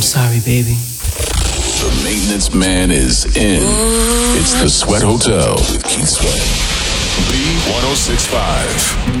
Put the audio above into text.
sorry, baby. The maintenance man is in. It's the Sweat Hotel with Keith Sweat. B1065.